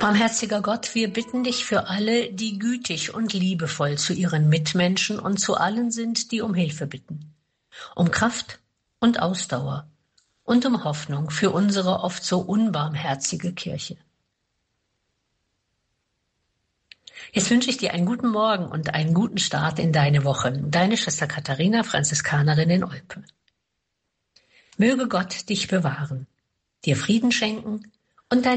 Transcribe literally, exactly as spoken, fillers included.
Barmherziger Gott, wir bitten dich für alle, die gütig und liebevoll zu ihren Mitmenschen und zu allen sind, die um Hilfe bitten, um Kraft und Ausdauer und um Hoffnung für unsere oft so unbarmherzige Kirche. Jetzt wünsche ich dir einen guten Morgen und einen guten Start in deine Woche. Deine Schwester Katharina, Franziskanerin in Olpe. Möge Gott dich bewahren, dir Frieden schenken und dein